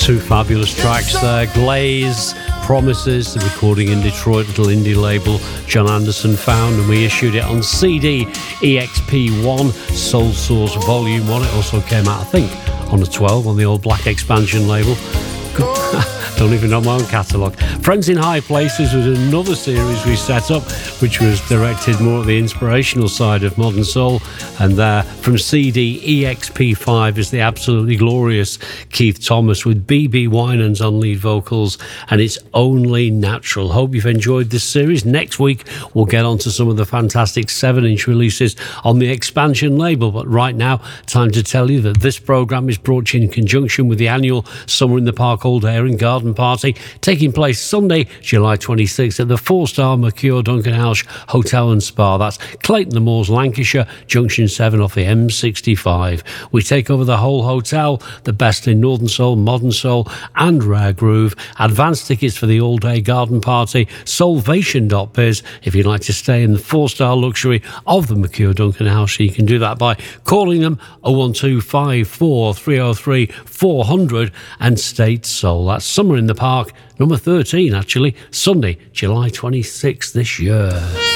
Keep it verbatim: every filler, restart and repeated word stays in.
Two fabulous tracks there. Glaze, Promises, the recording in Detroit, little indie label John Anderson found, and we issued it on C D, E X P one, Soul Source Volume one. It also came out, I think, on the twelve on the old Black Expansion label. Don't even know my own catalogue. Friends in High Places was another series we set up, which was directed more at the inspirational side of modern soul. And there, from C D, E X P five is the absolutely glorious Keith Thomas with B B Winans on lead vocals, and It's Only Natural. Hope you've enjoyed this series. Next week, we'll get on to some of the fantastic seven-inch releases on the Expansion label. But right now, time to tell you that this programme is brought to you in conjunction with the annual Summer in the Park All Day and Garden Party, taking place Sunday, July twenty-sixth at the four-star Mercure Duncan House Hotel and Spa. That's Clayton the Moors, Lancashire, Junction seven off the M sixty-five. We take over the whole hotel, the best in Northern Soul, Modern Soul and Rare Groove. Advance tickets for the all-day garden party, soulvation dot biz, if you'd like to stay in the four-star luxury of the Mercure Duncan House. So you can do that by calling them oh one two five four, three oh three, four hundred and state Soul. That's Summer in the Park, number thirteen, actually, Sunday, July twenty-sixth this year.